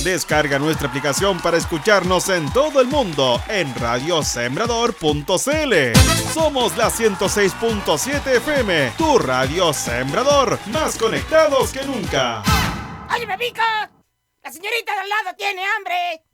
Descarga nuestra aplicación para escucharnos en todo el mundo en radiosembrador.cl. Somos la 106.7 FM, tu radio sembrador, más conectados que nunca. ¡Oye, Bebico! ¡La señorita de al lado tiene hambre!